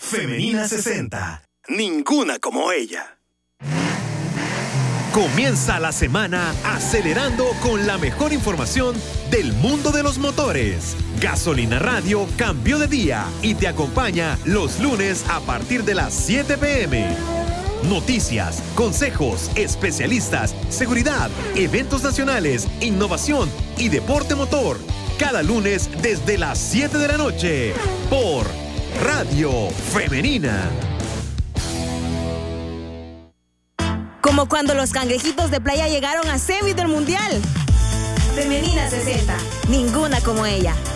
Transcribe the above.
Femenina 60. Ninguna como ella. Comienza la semana acelerando con la mejor información del mundo de los motores. Gasolina Radio cambió de día y te acompaña los lunes a partir de las 7 p.m. Noticias, consejos, especialistas, seguridad, eventos nacionales, innovación y deporte motor. Cada lunes desde las 7 de la noche por Radio Femenina. Como cuando los cangrejitos de playa llegaron a semis del mundial. Femenina 60. Ninguna como ella.